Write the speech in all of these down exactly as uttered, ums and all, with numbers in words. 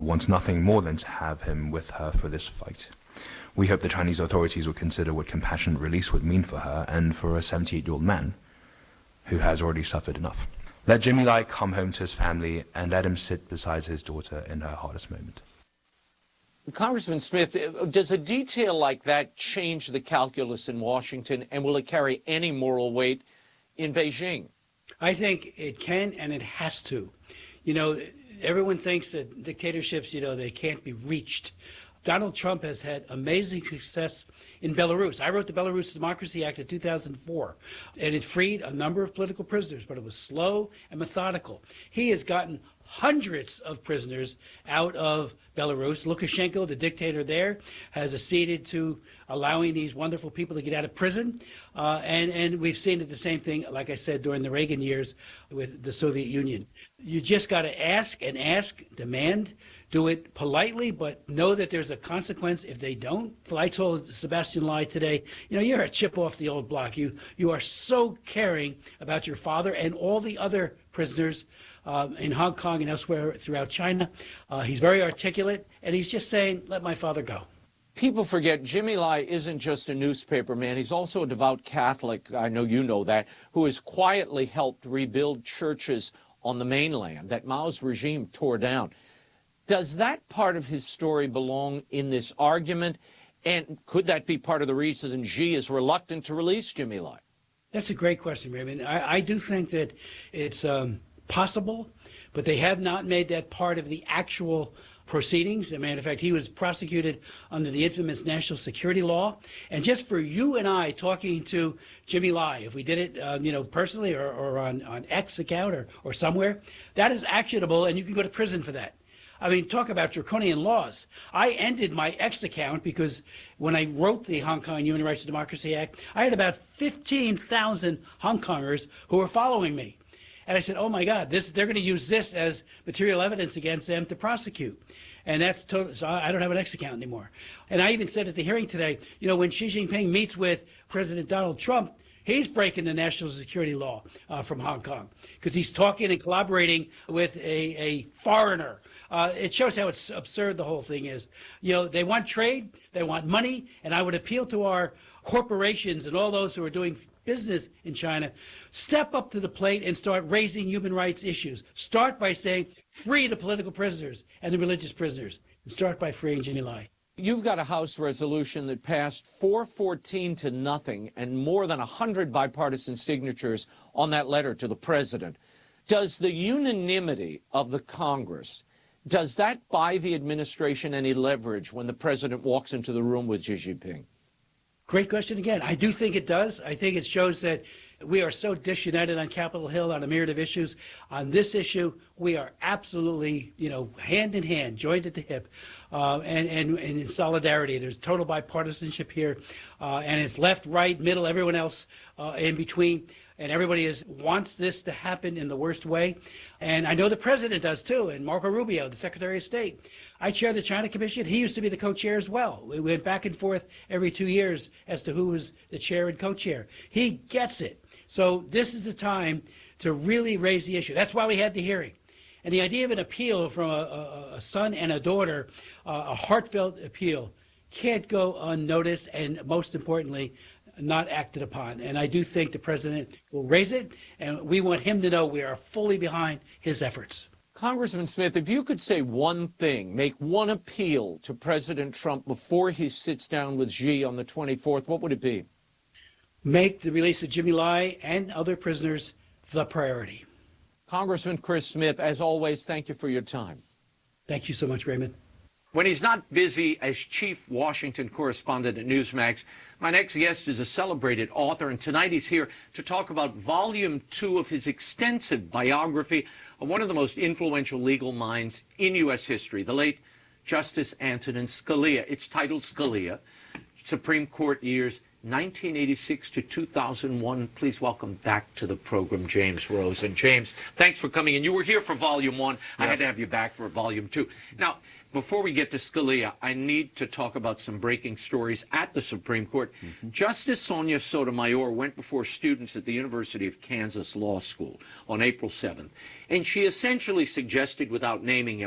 wants nothing more than to have him with her for this fight. We hope the Chinese authorities will consider what compassionate release would mean for her and for a seventy-eight-year-old man who has already suffered enough. Let Jimmy Lai come home to his family and let him sit beside his daughter in her hardest moment. Congressman Smith, does a detail like that change the calculus in Washington, and will it carry any moral weight in Beijing? I think it can and it has to. You know, everyone thinks that dictatorships, you know, they can't be reached. Donald Trump has had amazing success in Belarus. I wrote the Belarus Democracy Act in two thousand four, and it freed a number of political prisoners, but it was slow and methodical. He has gotten hundreds of prisoners out of Belarus. Lukashenko, the dictator there, has acceded to allowing these wonderful people to get out of prison. Uh, and, and we've seen it the same thing, like I said, during the Reagan years with the Soviet Union. You just got to ask and ask, demand, do it politely, but know that there's a consequence if they don't. I told Sebastian Lai today, you know, you're a chip off the old block. You, you are so caring about your father and all the other prisoners um, in Hong Kong and elsewhere throughout China. Uh, he's very articulate, and he's just saying, let my father go. People forget Jimmy Lai isn't just a newspaper man. He's also a devout Catholic, I know you know that, who has quietly helped rebuild churches on the mainland that Mao's regime tore down. Does that part of his story belong in this argument? And could that be part of the reason Xi is reluctant to release Jimmy Lai? That's a great question, Raymond. I, I do think that it's um, possible, but they have not made that part of the actual proceedings. As a matter of fact, he was prosecuted under the infamous national security law. And just for you and I talking to Jimmy Lai, if we did it, uh, you know, personally or, or on, on X account or, or somewhere, that is actionable, and you can go to prison for that. I mean, talk about draconian laws. I ended my X account because when I wrote the Hong Kong Human Rights and Democracy Act, I had about fifteen thousand Hong Kongers who were following me. And I said, oh my God, this, they're going to use this as material evidence against them to prosecute. And that's total, so I don't have an X account anymore. And I even said at the hearing today, you know, when Xi Jinping meets with President Donald Trump, he's breaking the national security law uh, from Hong Kong because he's talking and collaborating with a, a foreigner. Uh, it shows how it's absurd the whole thing is. You know, they want trade, they want money, and I would appeal to our corporations and all those who are doing business in China, step up to the plate and start raising human rights issues. Start by saying, free the political prisoners and the religious prisoners, and start by freeing Jimmy Lai. You've got a House resolution that passed four fourteen to nothing and more than one hundred bipartisan signatures on that letter to the president. Does the unanimity of the Congress, does that buy the administration any leverage when the president walks into the room with Xi Jinping? Great question again. I do think it does. I think it shows that we are so disunited on Capitol Hill on a myriad of issues. On this issue, we are absolutely, you know, hand in hand, joined at the hip, uh, and, and, and in solidarity. There's total bipartisanship here, uh, and it's left, right, middle, everyone else uh, in between. And everybody is, wants this to happen in the worst way. And I know the president does too, and Marco Rubio, the Secretary of State. I chair the China Commission. He used to be the co-chair as well. We went back and forth every two years as to who was the chair and co-chair. He gets it. So this is the time to really raise the issue. That's why we had the hearing. And the idea of an appeal from a, a, a son and a daughter, uh, a heartfelt appeal, can't go unnoticed, and most importantly, not acted upon. And I do think the president will raise it, and we want him to know we are fully behind his efforts. Congressman Smith, if you could say one thing, make one appeal to President Trump before he sits down with Xi on the twenty-fourth, what would it be? Make the release of Jimmy Lai and other prisoners the priority. Congressman Chris Smith, as always, thank you for your time. Thank you so much, Raymond. When he's not busy as chief Washington correspondent at Newsmax, my next guest is a celebrated author, and tonight he's here to talk about volume two of his extensive biography of one of the most influential legal minds in U S history, the late Justice Antonin Scalia. It's titled Scalia, Supreme Court Years nineteen eighty-six to two thousand one. Please welcome back to the program James Rose. And James, thanks for coming in. You were here for volume one. Yes. I had to have you back for volume two. Now, before we get to Scalia, I need to talk about some breaking stories at the Supreme Court. Mm-hmm. Justice Sonia Sotomayor went before students at the University of Kansas Law School on April seventh, and she essentially suggested, without naming him,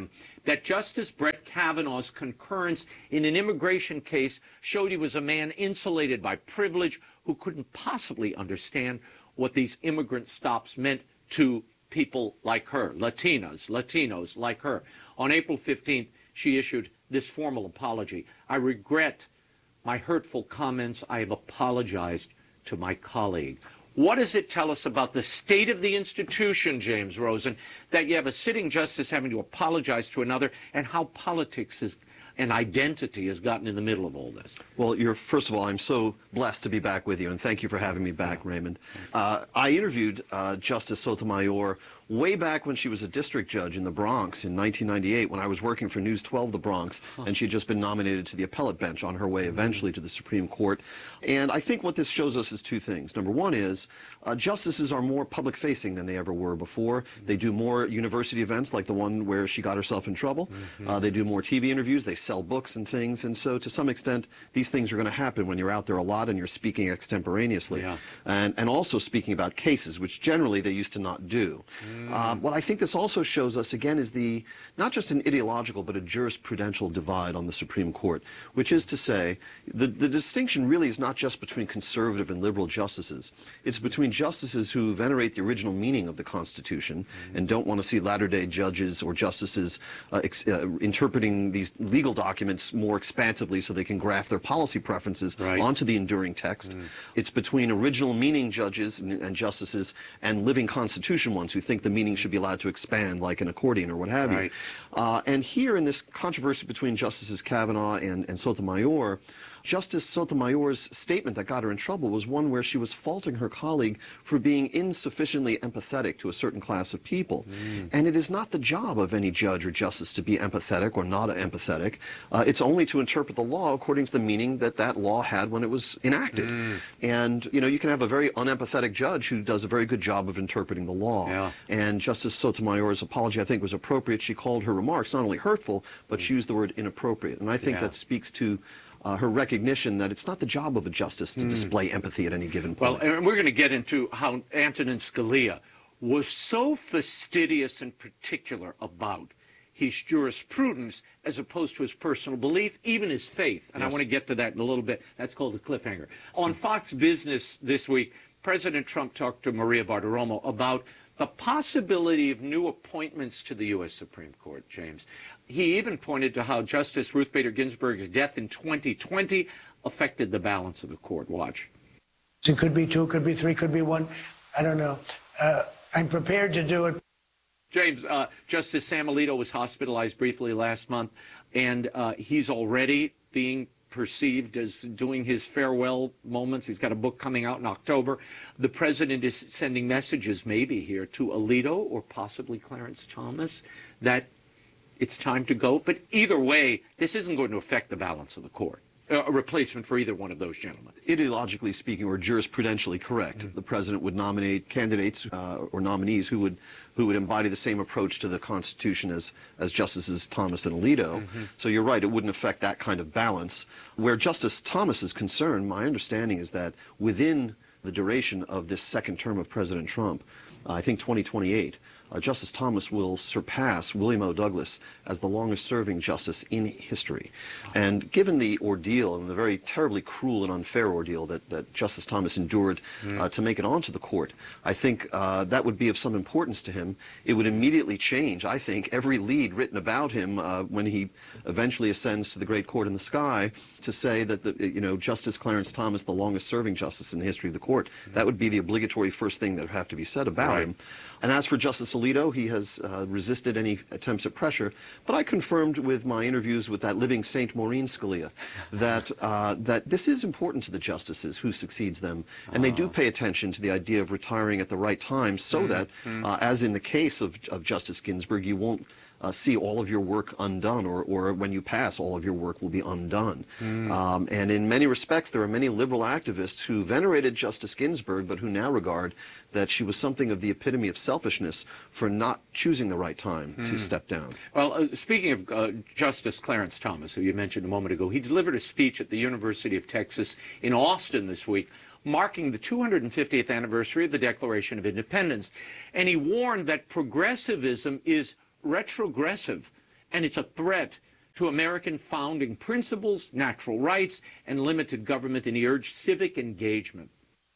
that Justice Brett Kavanaugh's concurrence in an immigration case showed he was a man insulated by privilege who couldn't possibly understand what these immigrant stops meant to people like her, Latinas, Latinos like her. On April fifteenth, she issued this formal apology. I regret my hurtful comments. I have apologized to my colleague. What does it tell us about the state of the institution, James Rosen, that you have a sitting justice having to apologize to another, and how politics is, and identity has gotten in the middle of all this? Well, you're, first of all, I'm so blessed to be back with you, and thank you for having me back, Raymond. Uh, I interviewed uh, Justice Sotomayor way back when she was a district judge in the Bronx in nineteen ninety-eight, when I was working for News twelve The Bronx, huh. and she had just been nominated to the appellate bench on her way eventually to the Supreme Court. And I think what this shows us is two things. Number one is uh, justices are more public-facing than they ever were before. They do more university events like the one where she got herself in trouble. Mm-hmm. uh, they do more T V interviews. They sell books and things. And so to some extent, these things are going to happen when you're out there a lot and you're speaking extemporaneously. Yeah. And, and also speaking about cases, which generally they used to not do. Mm. Uh, what I think this also shows us, again, is the not just an ideological but a jurisprudential divide on the Supreme Court, which is to say the, the distinction really is not just between conservative and liberal justices. It's between justices who venerate the original meaning of the Constitution mm. and don't want to see latter-day judges or justices uh, ex uh, interpreting these legal documents more expansively so they can graft their policy preferences right. onto the enduring text. Mm. It's between original meaning judges and, and justices and living Constitution ones who think the meaning should be allowed to expand like an accordion or what have right. you. Uh, and here in this controversy between Justices Kavanaugh and, and Sotomayor, Justice Sotomayor's statement that got her in trouble was one where she was faulting her colleague for being insufficiently empathetic to a certain class of people. Mm. And it is not the job of any judge or justice to be empathetic or not empathetic. Uh, it's only to interpret the law according to the meaning that that law had when it was enacted. Mm. And, you know, you can have a very unempathetic judge who does a very good job of interpreting the law. Yeah. And Justice Sotomayor's apology, I think, was appropriate. She called her remarks not only hurtful, but mm. she used the word inappropriate. And I think yeah. that speaks to Uh, her recognition that it's not the job of a justice to mm. display empathy at any given point. Well, and we're going to get into how Antonin Scalia was so fastidious and particular about his jurisprudence as opposed to his personal belief, even his faith. And yes. I want to get to that in a little bit. That's called a cliffhanger. On Fox Business this week, President Trump talked to Maria Bartiromo about the possibility of new appointments to the U S Supreme Court, James. He even pointed to how Justice Ruth Bader Ginsburg's death in twenty twenty affected the balance of the court. Watch. It could be two, could be three, could be one. I don't know. Uh, I'm prepared to do it. James, uh, Justice Sam Alito was hospitalized briefly last month, and uh, he's already being perceived as doing his farewell moments. He's got a book coming out in October. The president is sending messages maybe here to Alito or possibly Clarence Thomas that it's time to go. But either way, this isn't going to affect the balance of the court. A replacement for either one of those gentlemen. Ideologically speaking, or jurisprudentially correct, mm-hmm. the president would nominate candidates uh, or nominees who would who would embody the same approach to the Constitution as as Justices Thomas and Alito. Mm-hmm. So you're right; it wouldn't affect that kind of balance. Where Justice Thomas is concerned, my understanding is that within the duration of this second term of President Trump, uh, I think twenty twenty-eight. Uh, Justice Thomas will surpass William O. Douglas as the longest-serving justice in history. And given the ordeal and the very terribly cruel and unfair ordeal that, that Justice Thomas endured mm. uh, to make it onto the court, I think uh, that would be of some importance to him. It would immediately change, I think, every lead written about him uh, when he eventually ascends to the great court in the sky to say that, the, you know, Justice Clarence Thomas, the longest-serving justice in the history of the court. Mm. That would be the obligatory first thing that would have to be said about right. him. And as for Justice Alito, he has uh, resisted any attempts at pressure. But I confirmed with my interviews with that living saint, Maureen Scalia, that uh, that this is important to the justices who succeeds them, and they do pay attention to the idea of retiring at the right time, so mm-hmm. that, uh, as in the case of, of Justice Ginsburg, you won't Uh, see all of your work undone, or, or when you pass, all of your work will be undone. Mm. Um, and in many respects, there are many liberal activists who venerated Justice Ginsburg, but who now regard that she was something of the epitome of selfishness for not choosing the right time mm. to step down. Well, uh, speaking of uh, Justice Clarence Thomas, who you mentioned a moment ago, he delivered a speech at the University of Texas in Austin this week, marking the two hundred fiftieth anniversary of the Declaration of Independence. And he warned that progressivism is retrogressive and it's a threat to American founding principles, natural rights, and limited government, and he urged civic engagement.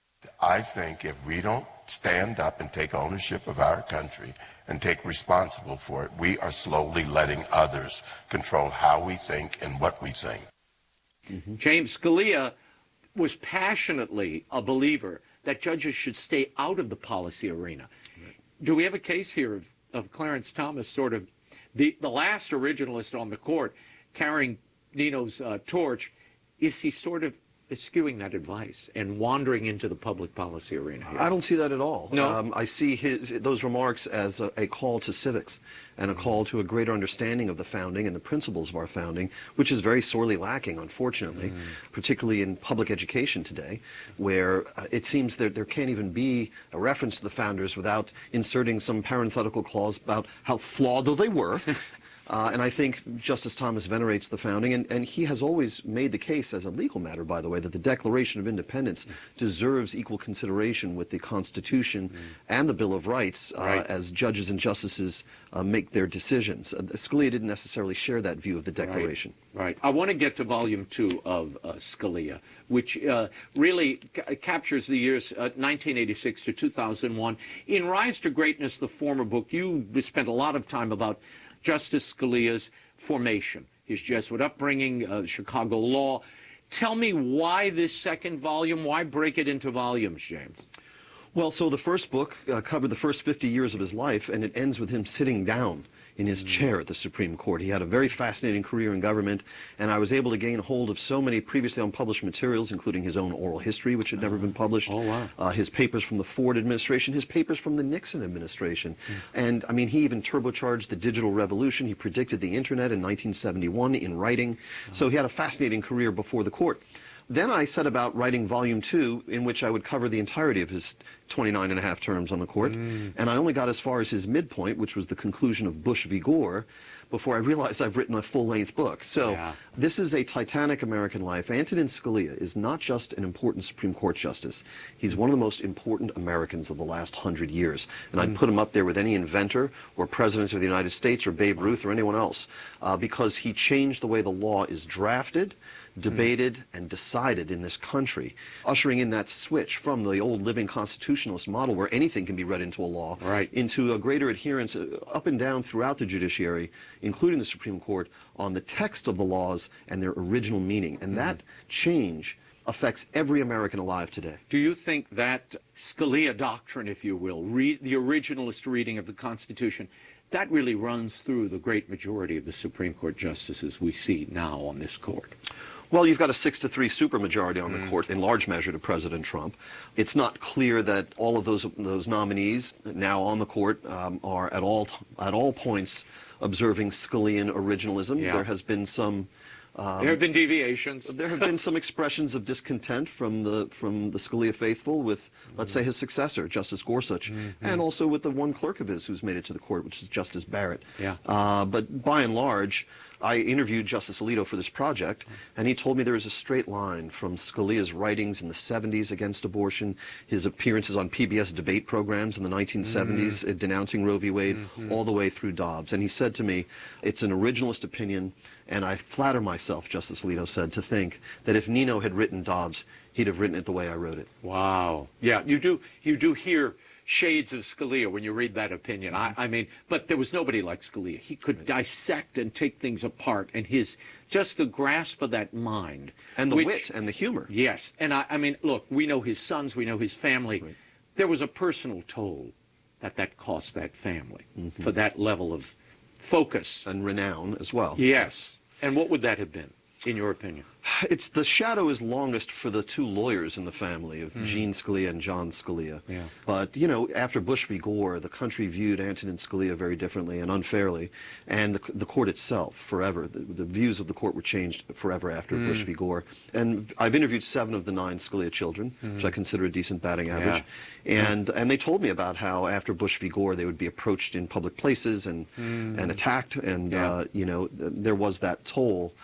I think if we don't stand up and take ownership of our country and take responsible for it, we are slowly letting others control how we think and what we think. Mm-hmm. James Scalia was passionately a believer that judges should stay out of the policy arena. Right. Do we have a case here of, of Clarence Thomas, sort of the, the last originalist on the court, carrying Nino's uh, torch? Is he sort of eschewing that advice and wandering into the public policy arena here? I don't see that at all. No? Um, I see his, those remarks as a, a call to civics and a call to a greater understanding of the founding and the principles of our founding, which is very sorely lacking, unfortunately, mm. particularly in public education today, where uh, it seems that there can't even be a reference to the founders without inserting some parenthetical clause about how flawed though they were. Uh, and I think Justice Thomas venerates the founding, and, and he has always made the case, as a legal matter, by the way, that the Declaration of Independence mm. deserves equal consideration with the Constitution mm. and the Bill of Rights uh, right. as judges and justices uh, make their decisions. Uh, Scalia didn't necessarily share that view of the Declaration. Right. right. I want to get to Volume two of uh, Scalia, which uh, really ca captures the years uh, nineteen eighty-six to two thousand one. In Rise to Greatness, the former book, you spent a lot of time about Justice Scalia's formation, his Jesuit upbringing, uh, Chicago law. Tell me why this second volume, why break it into volumes, James? Well, so the first book uh, covered the first fifty years of his life, and it ends with him sitting down in his chair at the Supreme Court. He had a very fascinating career in government, and I was able to gain hold of so many previously unpublished materials, including his own oral history, which had never been published, oh, wow. uh, his papers from the Ford administration, his papers from the Nixon administration. Mm. And, I mean, he even turbocharged the digital revolution. He predicted the Internet in nineteen seventy-one in writing. Oh. So he had a fascinating career before the court. Then I set about writing volume two, in which I would cover the entirety of his twenty-nine and a half terms on the court. Mm. And I only got as far as his midpoint, which was the conclusion of Bush v. Gore, before I realized I've written a full-length book. So yeah. This is a titanic American life. Antonin Scalia is not just an important Supreme Court justice. He's one of the most important Americans of the last hundred years. And mm. I'd put him up there with any inventor or president of the United States or Babe Ruth or anyone else, uh, because he changed the way the law is drafted, debated, mm. and decided in this country, ushering in that switch from the old living constitutionalist model where anything can be read into a law right. into a greater adherence uh, up and down throughout the judiciary, including the Supreme Court, on the text of the laws and their original meaning. And mm. that change affects every American alive today. Do you think that Scalia doctrine, if you will, read, the originalist reading of the Constitution, that really runs through the great majority of the Supreme Court justices we see now on this court? Well, you've got a six to three supermajority on the mm. court, in large measure to President Trump. It's not clear that all of those those nominees now on the court um, are at all at all points observing Scalian originalism. Yeah. There has been some. Um, there have been deviations. There have been some expressions of discontent from the from the Scalia faithful with, let's say, his successor, Justice Gorsuch, mm-hmm. and also with the one clerk of his who's made it to the court, which is Justice Barrett. Yeah. Uh, but by and large, I interviewed Justice Alito for this project, and he told me there is a straight line from Scalia's writings in the seventies against abortion, his appearances on P B S debate programs in the nineteen seventies mm. denouncing Roe v. Wade, mm-hmm. all the way through Dobbs. And he said to me, it's an originalist opinion, and I flatter myself, Justice Alito said, to think that if Nino had written Dobbs, he'd have written it the way I wrote it. Wow. Yeah, you do, you do hear shades of Scalia when you read that opinion. Mm-hmm. I, I mean, but there was nobody like Scalia. He could right. dissect and take things apart, and his, just the grasp of that mind. And the which, wit and the humor. Yes. And I, I mean, look, we know his sons, we know his family. Right. There was a personal toll that that cost that family mm-hmm. for that level of focus. And renown as well. Yes. And what would that have been, in your opinion? It's the shadow is longest for the two lawyers in the family of mm. Jean Scalia and John Scalia. Yeah. But, you know, after Bush v. Gore, the country viewed Antonin Scalia very differently and unfairly, and the, the court itself forever. The, the views of the court were changed forever after mm. Bush v. Gore. And I've interviewed seven of the nine Scalia children, mm. which I consider a decent batting average. Yeah. And, and they told me about how after Bush v. Gore, they would be approached in public places and, mm. and attacked, and, yeah. uh, you know, th there was that toll.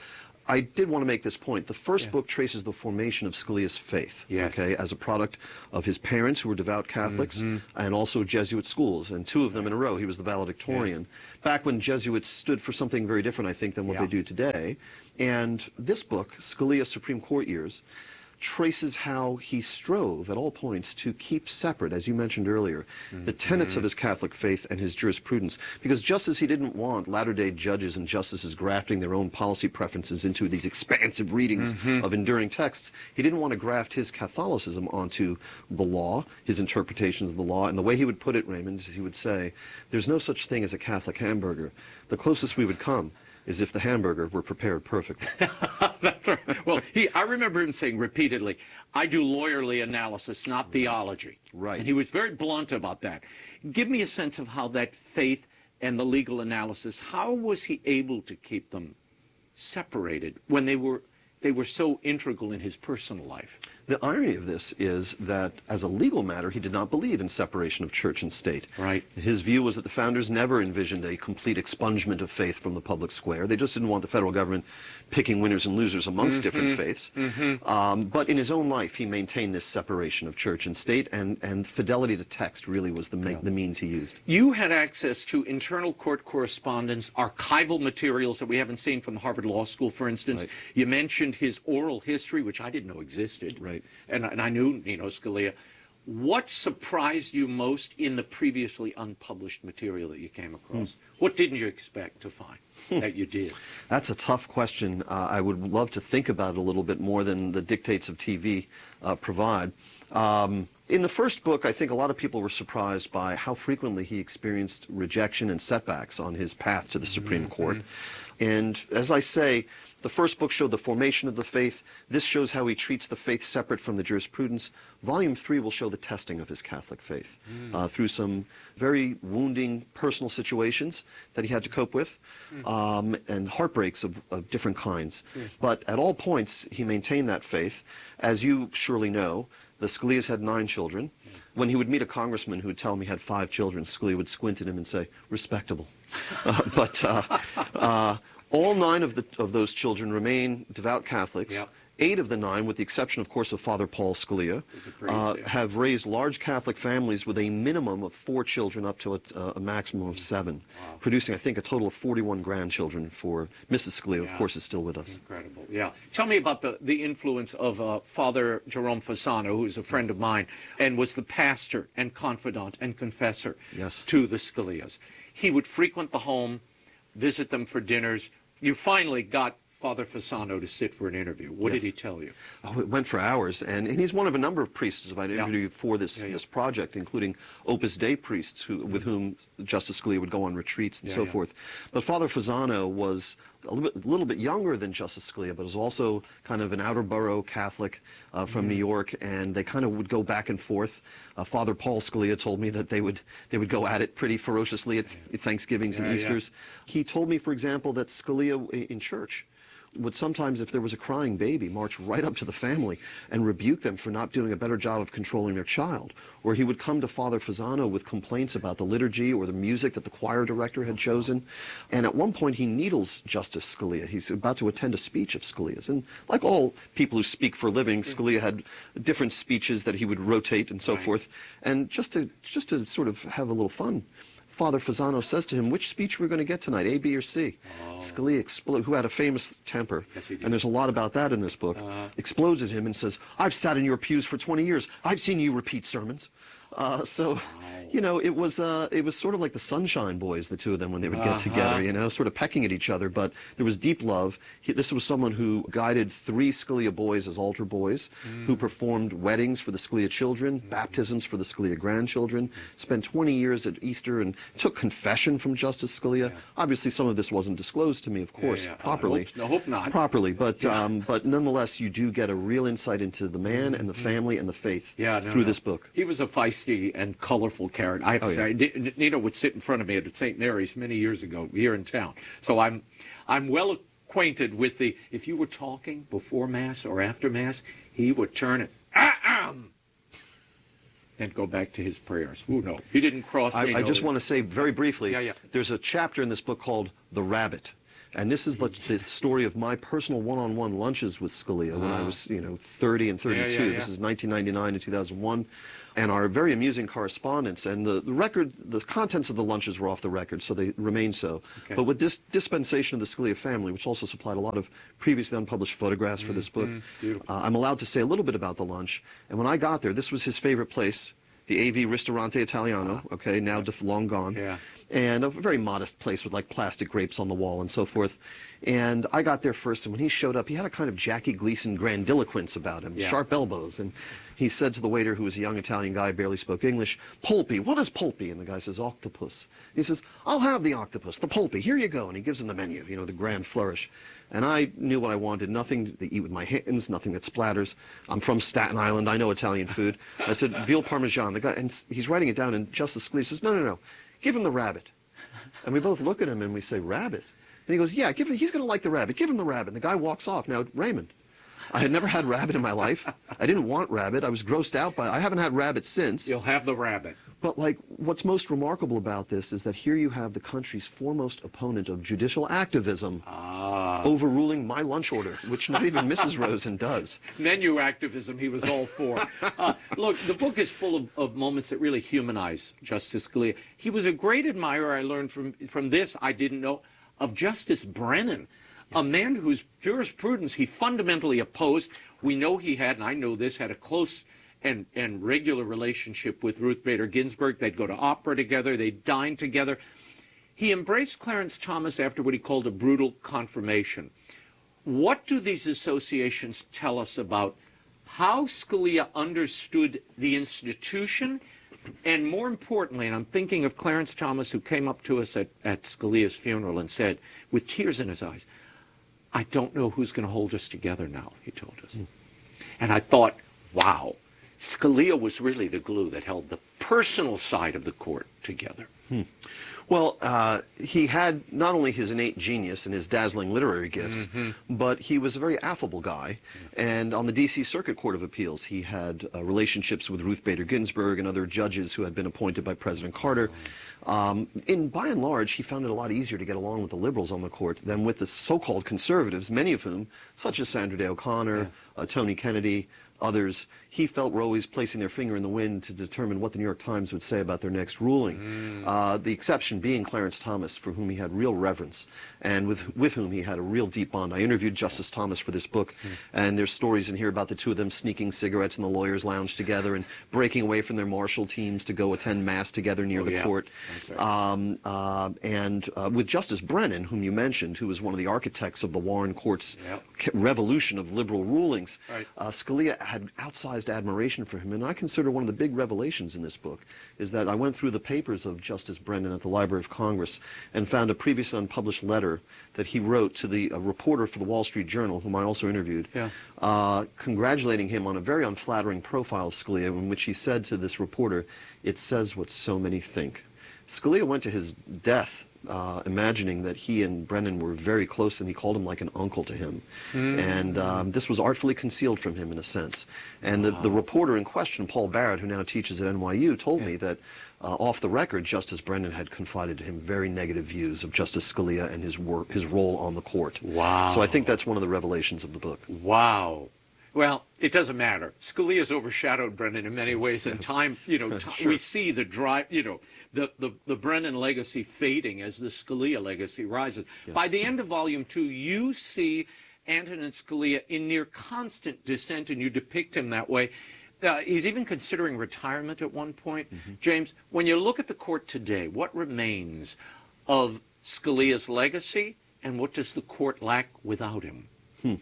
I did want to make this point. The first Yeah. book traces the formation of Scalia's faith, Yes. okay, as a product of his parents, who were devout Catholics, Mm-hmm. and also Jesuit schools, and two of them in a row. He was the valedictorian. Back when Jesuits stood for something very different, I think, than what Yeah. they do today. And this book, Scalia's Supreme Court Years, traces how he strove at all points to keep separate, as you mentioned earlier, the tenets of his Catholic faith and his jurisprudence. Because just as he didn't want latter-day judges and justices grafting their own policy preferences into these expansive readings of enduring texts, he didn't want to graft his Catholicism onto the law, his interpretations of the law. And the way he would put it, Raymond, is he would say, there's no such thing as a Catholic hamburger. The closest we would come is if the hamburger were prepared perfectly. That's right. Well, he, I remember him saying repeatedly, I do lawyerly analysis, not theology. Right. And he was very blunt about that. Give me a sense of how that faith and the legal analysis, how was he able to keep them separated when they were, they were so integral in his personal life? The irony of this is that, as a legal matter, he did not believe in separation of church and state. Right. His view was that the founders never envisioned a complete expungement of faith from the public square. They just didn't want the federal government picking winners and losers amongst Mm-hmm. different faiths. Mm-hmm. Um, but in his own life, he maintained this separation of church and state, and, and fidelity to text really was the, ma- Yeah. the means he used. You had access to internal court correspondence, archival materials that we haven't seen from the Harvard Law School, for instance. Right. You mentioned his oral history, which I didn't know existed. Right. And, and I knew Nino Scalia. What surprised you most in the previously unpublished material that you came across? Hmm. What didn't you expect to find that you did? That's a tough question. Uh, I would love to think about it a little bit more than the dictates of T V uh, provide. Um, in the first book, I think a lot of people were surprised by how frequently he experienced rejection and setbacks on his path to the Supreme Court. And as I say, the first book showed the formation of the faith. This shows how he treats the faith separate from the jurisprudence. Volume three will show the testing of his Catholic faith uh, through some very wounding personal situations that he had to cope with, um, and heartbreaks of, of different kinds. But at all points, he maintained that faith. As you surely know, the Scalias had nine children. When he would meet a congressman who would tell him he had five children, Scalia would squint at him and say, respectable. Uh, but uh, uh, all nine of, the, of those children remain devout Catholics. Yep. Eight of the nine, with the exception, of course, of Father Paul Scalia, He's a priest, uh, yeah. have raised large Catholic families with a minimum of four children up to a, a maximum of seven, Wow. producing, I think, a total of forty-one grandchildren for Missus Scalia, Yeah. of course, is still with us. Incredible. Yeah. Tell me about the, the influence of uh, Father Jerome Fasano, who's a friend of mine, and was the pastor and confidant and confessor Yes. to the Scalias. He would frequent the home, visit them for dinners. You finally got Father Fasano to sit for an interview. What Yes. did he tell you? Oh, it went for hours, and, and he's one of a number of priests I've interviewed for this Yeah, yeah. this project, including Opus Dei priests who, with whom Justice Scalia would go on retreats and Yeah, so yeah. forth. But Father Fasano was a little, bit, a little bit younger than Justice Scalia, but was also kind of an outer borough Catholic uh, from Mm-hmm. New York, and they kind of would go back and forth. Uh, Father Paul Scalia told me that they would they would go at it pretty ferociously at Thanksgivings Yeah, and yeah. Easters. He told me, for example, that Scalia i- in church would sometimes, if there was a crying baby, march right up to the family and rebuke them for not doing a better job of controlling their child. Or he would come to Father Fasano with complaints about the liturgy or the music that the choir director had chosen. And at one point he needles Justice Scalia. He's about to attend a speech of Scalia's. And like all people who speak for a living, Scalia had different speeches that he would rotate and so Right. forth. And just to, just to sort of have a little fun, Father Fasano says to him, which speech we're going to get tonight, A, B, or C? Oh. Scalia explodes, who had a famous temper, Yes, he did. and there's a lot about that in this book, Uh-huh. explodes at him and says, I've sat in your pews for twenty years. I've seen you repeat sermons. Uh, so, you know, it was uh, it was sort of like the Sunshine Boys, the two of them, when they would get Uh-huh. together, you know, sort of pecking at each other. But there was deep love. He, this was someone who guided three Scalia boys as altar boys, Mm. who performed weddings for the Scalia children, baptisms for the Scalia grandchildren, spent twenty years at Easter and took confession from Justice Scalia. Yeah. Obviously, some of this wasn't disclosed to me, of course, yeah. I properly. hope- I hope not. Properly, but Yeah. um, but nonetheless, you do get a real insight into the man and the family and the faith Yeah, no, through no. this book. He was a feisty and colorful character. I have to Oh, say, yeah. N- Nino would sit in front of me at Saint Mary's many years ago here in town. So I'm, I'm well acquainted with the. If you were talking before Mass or after Mass, he would turn it. Ahem, and go back to his prayers. Who knows? He didn't cross. I, I Nino. just want to say very briefly, Yeah, yeah. there's a chapter in this book called The Rabbit. And this is the, the story of my personal one-on-one lunches with Scalia when I was, you know, thirty and thirty-two. Yeah, yeah, yeah. This is nineteen ninety-nine and two thousand one. And our very amusing correspondence. And the, the record, the contents of the lunches were off the record, so they remain so. Okay. But with this dispensation of the Scalia family, which also supplied a lot of previously unpublished photographs for this book, beautiful. uh, I'm allowed to say a little bit about the lunch. And when I got there, this was his favorite place, the A V Ristorante Italiano, okay, now def- long gone. Yeah. And a very modest place with like plastic grapes on the wall and so forth. And I got there first, and when he showed up, he had a kind of Jackie Gleason grandiloquence about him, Yeah. sharp elbows. And he said to the waiter, who was a young Italian guy, barely spoke English, "Polpi, what is polpi?" And the guy says, "Octopus." He says, "I'll have the octopus, the polpi, here you go." And he gives him the menu, you know, the grand flourish. And I knew what I wanted, nothing to eat with my hands, nothing that splatters. I'm from Staten Island, I know Italian food. I said, "Veal Parmesan." The guy, and he's writing it down, and Justice Scalia says, "No, no, no, give him the rabbit." And we both look at him and we say, "Rabbit?" And he goes, "Yeah, give him, he's going to like the rabbit. Give him the rabbit." And the guy walks off. Now, Raymond, I had never had rabbit in my life. I didn't want rabbit. I was grossed out by it. I haven't had rabbit since. You'll have the rabbit. But like, what's most remarkable about this is that here you have the country's foremost opponent of judicial activism Ah. overruling my lunch order, which not even Missus Rosen does. Menu activism he was all for. Uh, look, the book is full of, of moments that really humanize Justice Scalia. He was a great admirer, I learned from, from this, I didn't know, of Justice Brennan, yes. A man whose jurisprudence he fundamentally opposed. We know he had, and I know this, had a close and, and regular relationship with Ruth Bader Ginsburg. They'd go to opera together, they'd dine together. He embraced Clarence Thomas after what he called a brutal confirmation. What do these associations tell us about how Scalia understood the institution? And more importantly, and I'm thinking of Clarence Thomas, who came up to us at, at Scalia's funeral and said, with tears in his eyes, "I don't know who's going to hold us together now," he told us. Mm. And I thought, wow, Scalia was really the glue that held the personal side of the court together. Hmm. Well, uh, he had not only his innate genius and his dazzling literary gifts, mm-hmm. but he was a very affable guy. Mm-hmm. And on the D C Circuit Court of Appeals, he had uh, relationships with Ruth Bader Ginsburg and other judges who had been appointed by President Carter. Um, in by and large, he found it a lot easier to get along with the liberals on the court than with the so-called conservatives, many of whom, such as Sandra Day O'Connor, yeah. uh, Tony Kennedy, others, he felt were always placing their finger in the wind to determine what the New York Times would say about their next ruling. Mm. Uh, the exception being Clarence Thomas, for whom he had real reverence, and with, with whom he had a real deep bond. I interviewed Justice Thomas for this book, mm. and there's stories in here about the two of them sneaking cigarettes in the lawyer's lounge together and breaking away from their marshal teams to go attend mass together near oh, the yeah. court. Um, uh, and uh, with Justice Brennan, whom you mentioned, who was one of the architects of the Warren Court's yep. revolution of liberal rulings, right. uh, Scalia had outsized admiration for him. And I consider one of the big revelations in this book is that I went through the papers of Justice Brennan at the Library of Congress and found a previously unpublished letter that he wrote to the a reporter for the Wall Street Journal, whom I also interviewed, yeah. uh, congratulating him on a very unflattering profile of Scalia, in which he said to this reporter, "It says what so many think." Scalia went to his death uh, imagining that he and Brennan were very close, and he called him like an uncle to him. Mm. And um, this was artfully concealed from him in a sense. And the, wow. the reporter in question, Paul Barrett, who now teaches at N Y U, told yeah. me that uh, off the record, Justice Brennan had confided to him very negative views of Justice Scalia and his work, his role on the court. Wow. So I think that's one of the revelations of the book. Wow. Well, it doesn't matter. Scalia's overshadowed Brennan in many ways. In time, you know, t sure. we see the drive, you know, the, the, the Brennan legacy fading as the Scalia legacy rises. Yes. By the end of volume two, you see Antonin Scalia in near constant descent, and you depict him that way. Uh, he's even considering retirement at one point. Mm-hmm. James, when you look at the court today, what remains of Scalia's legacy, and what does the court lack without him? Hmm.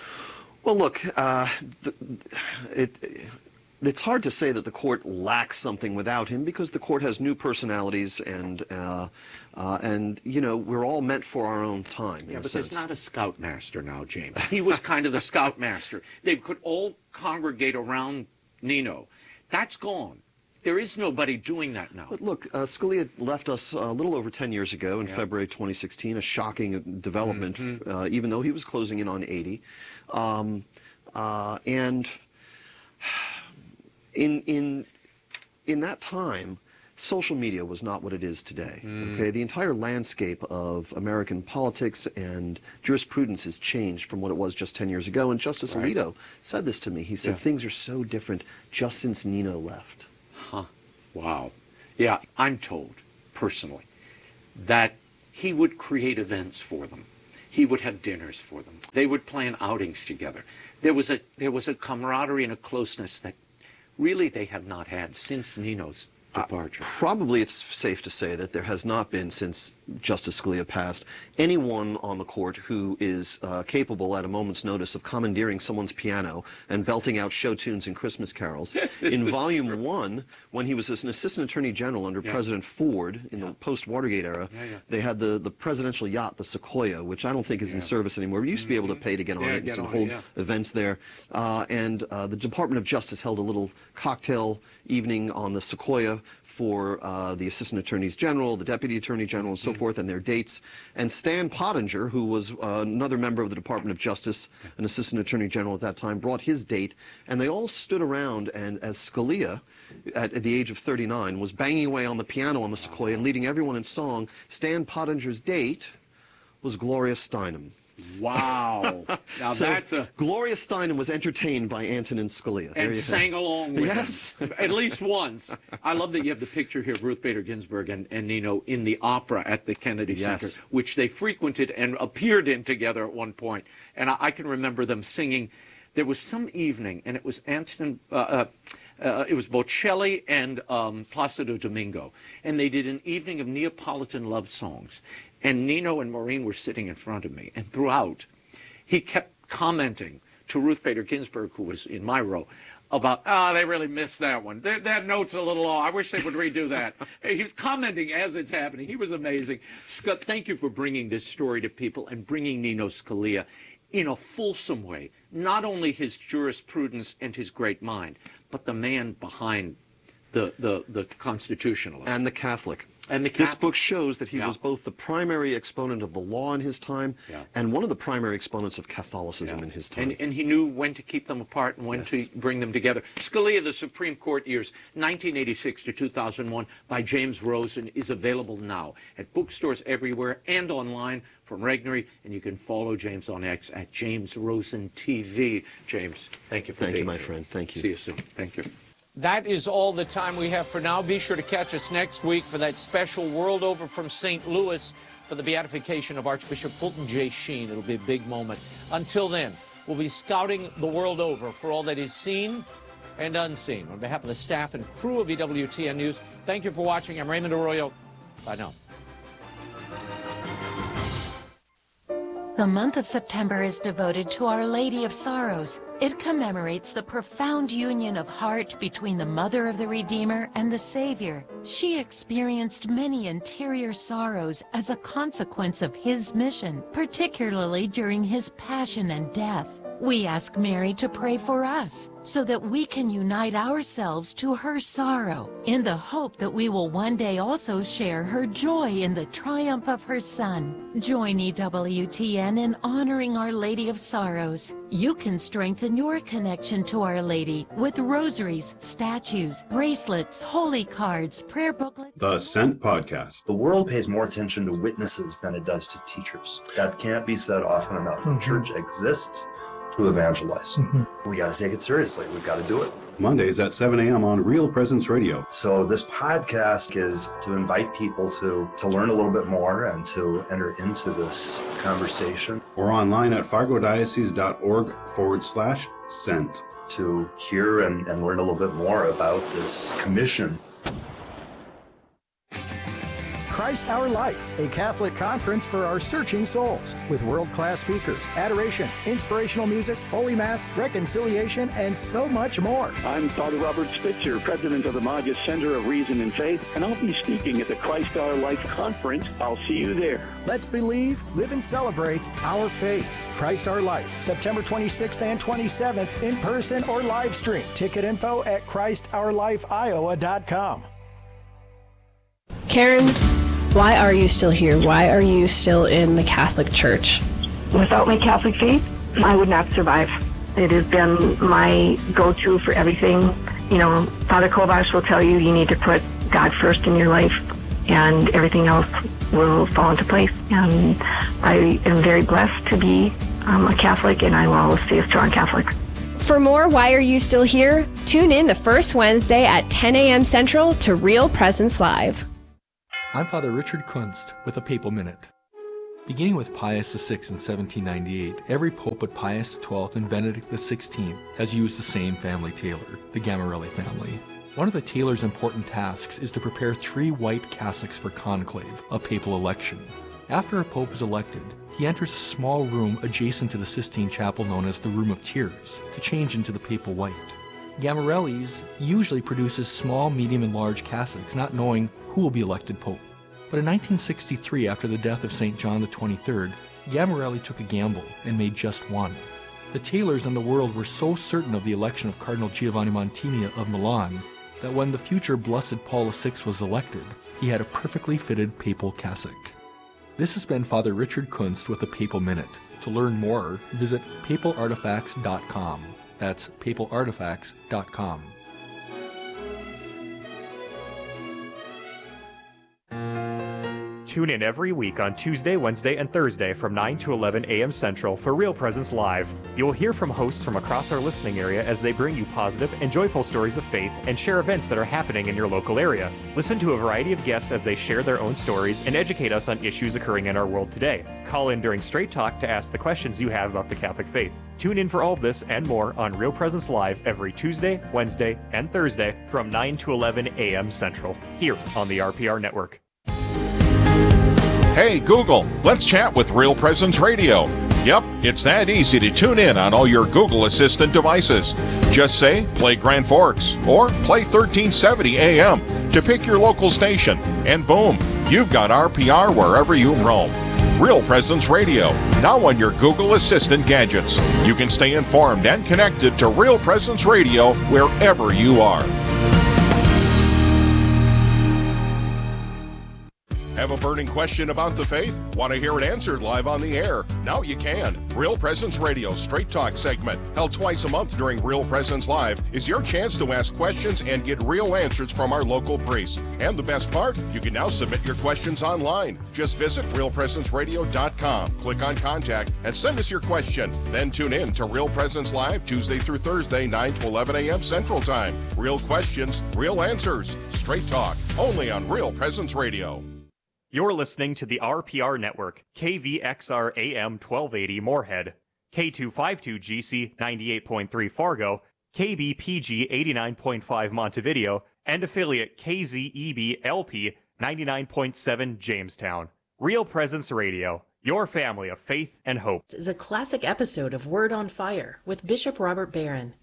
Well, look, uh, the, it, it's hard to say that the court lacks something without him, because the court has new personalities, and uh, uh, and you know, we're all meant for our own time. Yeah, in a but sense. There's not a scoutmaster now, James. He was kind of the scoutmaster. They could all congregate around Nino. That's gone. There is nobody doing that now. But look, uh, Scalia left us a little over ten years ago in yeah. February twenty sixteen, a shocking development, mm-hmm. uh, even though he was closing in on eighty. Um, uh, and in, in, in that time, social media was not what it is today. Mm. Okay, the entire landscape of American politics and jurisprudence has changed from what it was just ten years ago. And Justice Right. Alito said this to me. He said, Yeah. things are so different just since Nino left. Huh. Wow. Yeah, I'm told, personally, that he would create events for them. He would have dinners for them. They would plan outings together. There was a there was a camaraderie and a closeness that really they have not had since Nino's departure. Uh, probably it's safe to say that there has not been, since Justice Scalia passed, anyone on the court who is uh, capable at a moment's notice of commandeering someone's piano and belting out show tunes and Christmas carols. In Volume one, when he was an Assistant Attorney General under Yeah. President Ford in Yeah. the post-Watergate era, Yeah, yeah. they had the, the presidential yacht, the Sequoia, which I don't think is in Yeah. service anymore. We used to be able to pay to get on Yeah, it get and on it, hold yeah. events there. Uh, and uh, the Department of Justice held a little cocktail evening on the Sequoia for uh, the Assistant Attorneys General, the Deputy Attorney General, and so forth, and their dates. And Stan Pottinger, who was uh, another member of the Department of Justice, an Assistant Attorney General at that time, brought his date, and they all stood around, and as Scalia, at, at the age of thirty-nine, was banging away on the piano on the Sequoia and leading everyone in song, Stan Pottinger's date was Gloria Steinem. Wow. Now So that's a... Gloria Steinem was entertained by Antonin Scalia. There And you have sang it. along with Yes. him, at least once. I love that you have the picture here of Ruth Bader Ginsburg and, and Nino in the opera at the Kennedy Yes. Center, which they frequented and appeared in together at one point. And I, I can remember them singing. There was some evening, and it was Anton, uh, uh, uh, it was Bocelli and um, Placido Domingo, and they did an evening of Neapolitan love songs. And Nino and Maureen were sitting in front of me, and throughout, he kept commenting to Ruth Bader Ginsburg, who was in my row, about, ah, oh, they really missed that one. That, that note's a little off. I wish they would redo that. He was commenting as it's happening. He was amazing. Scott, thank you for bringing this story to people and bringing Nino Scalia in a fulsome way. Not only his jurisprudence and his great mind, but the man behind the, the, the constitutionalist. And the Catholic. And the This Catholic. book shows that he Yeah. was both the primary exponent of the law in his time Yeah. and one of the primary exponents of Catholicism Yeah. in his time. And, and he knew when to keep them apart and when Yes. to bring them together. Scalia, the Supreme Court Years, nineteen eighty-six to two thousand one, by James Rosen, is available now at bookstores everywhere and online from Regnery. And you can follow James on X at James Rosen T V. James, thank you for Thank you, being my here. friend. Thank you. See you soon. Thank you. That is all the time we have for now. Be sure to catch us next week for that special World Over from Saint Louis for the beatification of Archbishop Fulton J. Sheen. It'll be a big moment. Until then, we'll be scouting the world over for all that is seen and unseen. On behalf of the staff and crew of E W T N News, thank you for watching. I'm Raymond Arroyo. Bye now. The month of September is devoted to Our Lady of Sorrows. It commemorates the profound union of heart between the Mother of the Redeemer and the Savior. She experienced many interior sorrows as a consequence of his mission, particularly during his passion and death. We ask Mary to pray for us so that we can unite ourselves to her sorrow in the hope that we will one day also share her joy in the triumph of her Son. Join E W T N in honoring Our Lady of Sorrows. You can strengthen your connection to Our Lady with rosaries, statues, bracelets, holy cards, prayer booklets. The Sent Podcast. The world pays more attention to witnesses than it does to teachers. That can't be said often enough. Mm-hmm. The church exists to evangelize. Mm-hmm. We got to take it seriously. We've got to do it. Mondays at seven a.m. on Real Presence Radio. So this podcast is to invite people to, to learn a little bit more and to enter into this conversation. Or online at fargodiocese.org forward slash sent. To hear and, and learn a little bit more about this commission. Christ Our Life, a Catholic conference for our searching souls, with world-class speakers, adoration, inspirational music, Holy Mass, reconciliation, and so much more. I'm Father Robert Spitzer, president of the Maggia Center of Reason and Faith, and I'll be speaking at the Christ Our Life conference. I'll see you there. Let's believe, live, and celebrate our faith. Christ Our Life, September twenty-sixth and twenty-seventh, in person or live stream. Ticket info at Christ Our Life Iowa dot com. Karen, why are you still here? Why are you still in the Catholic Church? Without my Catholic faith, I would not survive. It has been my go-to for everything. You know, Father Kovacs will tell you you need to put God first in your life, and everything else will fall into place. And I am very blessed to be um, a Catholic, and I will always stay a strong Catholic. For more Why Are You Still Here? Tune in the first Wednesday at ten a.m. Central to Real Presence Live. I'm Father Richard Kunst with a Papal Minute. Beginning with Pius the sixth in seventeen ninety-eight, every pope but Pius the twelfth and Benedict the sixteenth has used the same family tailor, the Gamarelli family. One of the tailor's important tasks is to prepare three white cassocks for conclave, a papal election. After a pope is elected, he enters a small room adjacent to the Sistine Chapel known as the Room of Tears to change into the papal white. Gamarelli's usually produces small, medium, and large cassocks, not knowing who will be elected pope. But in nineteen sixty-three, after the death of Saint John the twenty-third, Gamarelli took a gamble and made just one. The tailors in the world were so certain of the election of Cardinal Giovanni Montini of Milan that when the future Blessed Paul the sixth was elected, he had a perfectly fitted papal cassock. This has been Father Richard Kunst with a Papal Minute. To learn more, visit papal artifacts dot com. That's papal artifacts dot com. Tune in every week on Tuesday, Wednesday, and Thursday from nine to eleven a.m. Central for Real Presence Live. You will hear from hosts from across our listening area as they bring you positive and joyful stories of faith and share events that are happening in your local area. Listen to a variety of guests as they share their own stories and educate us on issues occurring in our world today. Call in during Straight Talk to ask the questions you have about the Catholic faith. Tune in for all of this and more on Real Presence Live every Tuesday, Wednesday, and Thursday from nine to eleven a.m. Central, here on the R P R Network. Hey Google, let's chat with Real Presence Radio. Yep, it's that easy to tune in on all your Google Assistant devices. Just say, play Grand Forks, or play thirteen seventy A M to pick your local station, and boom, you've got R P R wherever you roam. Real Presence Radio, now on your Google Assistant gadgets. You can stay informed and connected to Real Presence Radio wherever you are. Have a burning question about the faith? Want to hear it answered live on the air? Now you can. Real Presence Radio Straight Talk segment, held twice a month during Real Presence Live, is your chance to ask questions and get real answers from our local priests. And the best part, you can now submit your questions online. Just visit real presence radio dot com, click on Contact, and send us your question. Then tune in to Real Presence Live Tuesday through Thursday, nine to eleven a.m. Central Time. Real questions, real answers. Straight Talk, only on Real Presence Radio. You're listening to the R P R Network, K V X R A M twelve eighty Moorhead, K two fifty-two G C ninety-eight point three Fargo, K B P G eighty-nine point five Montevideo, and affiliate K Z E B L P ninety-nine point seven Jamestown. Real Presence Radio, your family of faith and hope. This is a classic episode of Word on Fire with Bishop Robert Barron.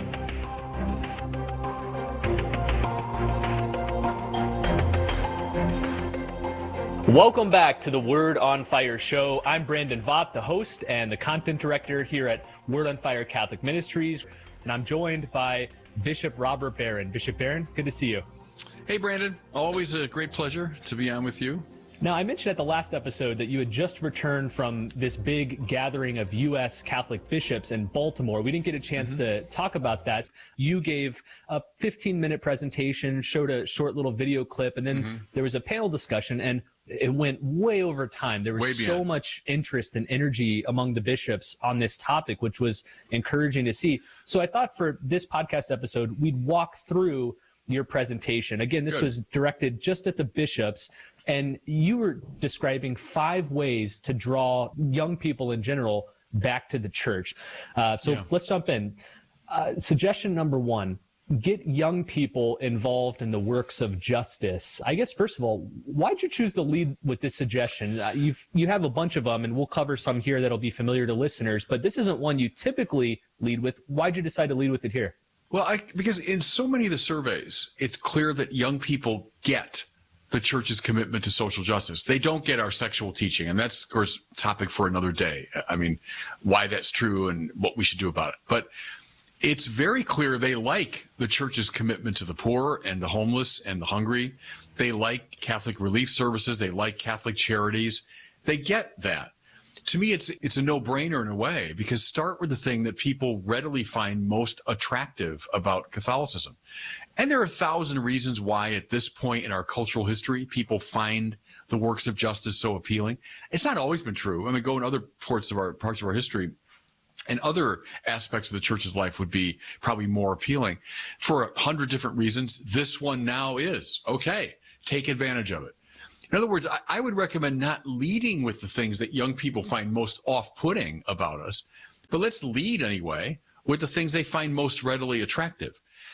Welcome back to the Word on Fire show. I'm Brandon Vogt, the host and the content director here at Word on Fire Catholic Ministries, and I'm joined by Bishop Robert Barron. Bishop Barron, good to see you. Hey, Brandon. Always a great pleasure to be on with you. Now, I mentioned at the last episode that you had just returned from this big gathering of U S Catholic bishops in Baltimore. We didn't get a chance mm-hmm. to talk about that. You gave a fifteen-minute presentation, showed a short little video clip, and then mm-hmm. there was a panel discussion, and it went way over time. There was so much interest and energy among the bishops on this topic, which was encouraging to see. So I thought for this podcast episode, we'd walk through your presentation. Again, this Good. was directed just at the bishops, and you were describing five ways to draw young people in general back to the church. Uh, so yeah. let's jump in. Uh, suggestion number one. Get young people involved in the works of justice. I guess, first of all, why'd you choose to lead with this suggestion? Uh, you've, you have a bunch of them, and we'll cover some here that'll be familiar to listeners, but this isn't one you typically lead with. Why'd you decide to lead with it here? Well, I, because in so many of the surveys, it's clear that young people get the church's commitment to social justice. They don't get our sexual teaching, and that's, of course, a topic for another day. I mean, why that's true and what we should do about it. But it's very clear they like the church's commitment to the poor and the homeless and the hungry. They like Catholic relief services. They like Catholic charities. They get that. to me, it's it's a no-brainer in a way, because start with the thing that people readily find most attractive about Catholicism. And there are a thousand reasons why at this point in our cultural history, people find the works of justice so appealing. It's not always been true. I mean, go in other parts of our parts of our history, and other aspects of the church's life would be probably more appealing. For a hundred different reasons, this one now is. Okay, take advantage of it. In other words, I, I would recommend not leading with the things that young people find most off-putting about us, but let's lead anyway with the things they find most readily attractive.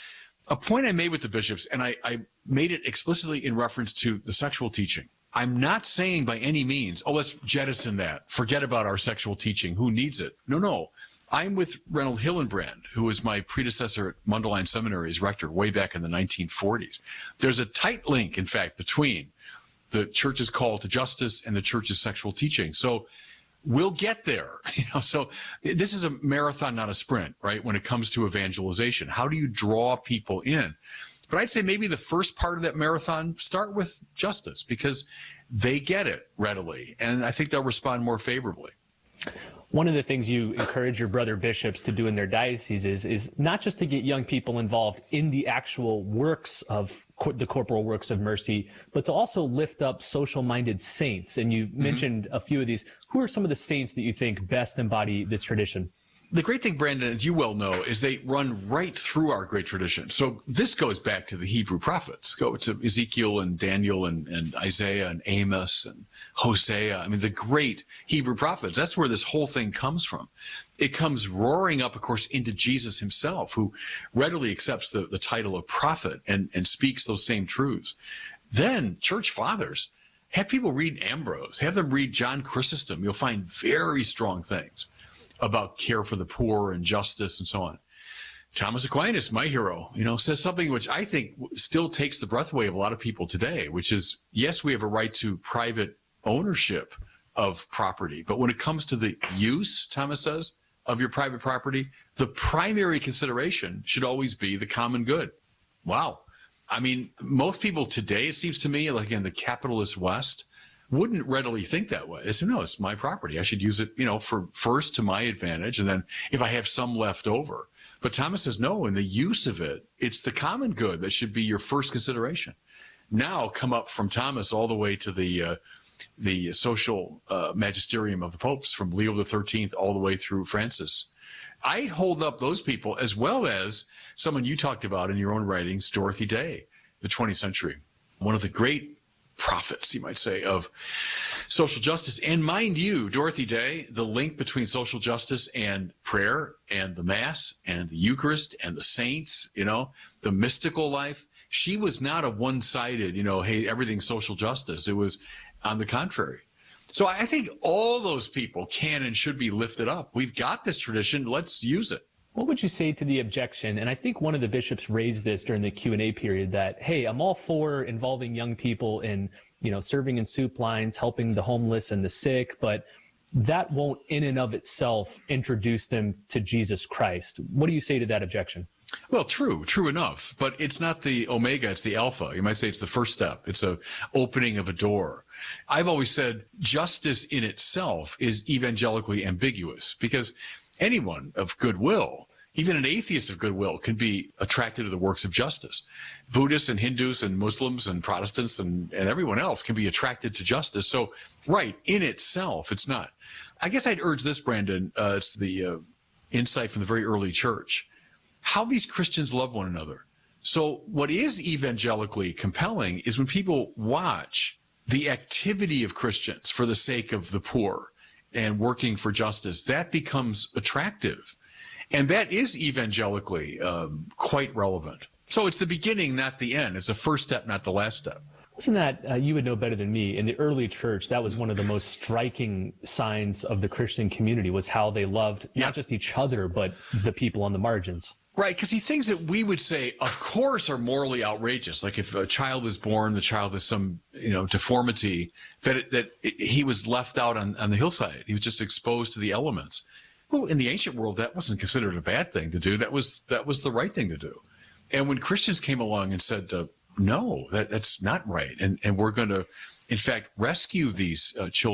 A point I made with the bishops, and I, I made it explicitly in reference to the sexual teaching. I'm not saying by any means, oh, let's jettison that. Forget about our sexual teaching. Who needs it? No, no. I'm with Reynold Hillenbrand, who was my predecessor at Mundelein Seminary as rector way back in the nineteen forties. There's a tight link, in fact, between the church's call to justice and the church's sexual teaching. So we'll get there. You know, so this is a marathon, not a sprint, right? When it comes to evangelization, how do you draw people in? But I'd say maybe the first part of that marathon, start with justice, because they get it readily, and I think they'll respond more favorably. One of the things you encourage your brother bishops to do in their dioceses is not just to get young people involved in the actual works of cor- the corporal works of mercy, but to also lift up social-minded saints. And you mm-hmm. mentioned a few of these. Who are some of the saints that you think best embody this tradition? The great thing, Brandon, as you well know, is they run right through our great tradition. So this goes back to the Hebrew prophets. Go to Ezekiel and Daniel and, and Isaiah and Amos and Hosea. I mean, the great Hebrew prophets. That's where this whole thing comes from. It comes roaring up, of course, into Jesus himself, who readily accepts the, the title of prophet and, and speaks those same truths. Then church fathers. Have people read Ambrose. Have them read John Chrysostom. You'll find very strong things about care for the poor and justice and so on. Thomas Aquinas, my hero, you know, says something which I think still takes the breath away of a lot of people today, which is, yes, we have a right to private ownership of property, but when it comes to the use, Thomas says, of your private property, the primary consideration should always be the common good. Wow. I mean, most people today, it seems to me, like in the capitalist West, wouldn't readily think that way. They say, no, it's my property. I should use it, you know, for first to my advantage, and then if I have some left over. But Thomas says, no, in the use of it, it's the common good that should be your first consideration. Now come up from Thomas all the way to the uh, the social uh, magisterium of the popes, from Leo the thirteenth all the way through Francis. I'd hold up those people, as well as someone you talked about in your own writings, Dorothy Day, the twentieth century, one of the great prophets, you might say, of social justice. And mind you, Dorothy Day, the link between social justice and prayer and the Mass and the Eucharist and the saints, you know, the mystical life, she was not a one-sided, you know, hey, everything's social justice. It was on the contrary. So I think all those people can and should be lifted up. We've got this tradition. Let's use it. What would you say to the objection? And I think one of the bishops raised this during the Q and A period, that, hey, I'm all for involving young people in, you know, serving in soup lines, helping the homeless and the sick, but that won't in and of itself introduce them to Jesus Christ. What do you say to that objection? Well, true, true enough, but it's not the omega, it's the alpha. You might say it's the first step. It's a opening of a door. I've always said justice in itself is evangelically ambiguous, because anyone of goodwill, even an atheist of goodwill, can be attracted to the works of justice. Buddhists and Hindus and Muslims and Protestants and, and everyone else can be attracted to justice. So, right, in itself, it's not. I guess I'd urge this, Brandon. Uh, it's the uh, insight from the very early church. How these Christians love one another. So what is evangelically compelling is when people watch the activity of Christians for the sake of the poor and working for justice. That becomes attractive. And that is evangelically um, quite relevant. So it's the beginning, not the end. It's the first step, not the last step. Isn't that, uh, you would know better than me, in the early church, that was one of the most striking signs of the Christian community, was how they loved yeah. not just each other, but the people on the margins. Right, because he things that we would say, of course, are morally outrageous. Like if a child is born, the child has some, you know, deformity, that it, that it, he was left out on, on the hillside. He was just exposed to the elements. Well, in the ancient world, that wasn't considered a bad thing to do. That was that was the right thing to do. And when Christians came along and said, uh, no, that, that's not right, and and we're going to, in fact, rescue these uh, children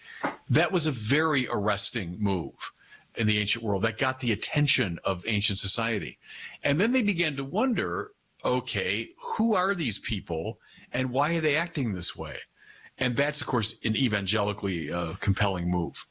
That was a very arresting move in the ancient world that got the attention of ancient society. And then they began to wonder, okay, who are these people and why are they acting this way? And that's, of course, an evangelically uh, compelling move.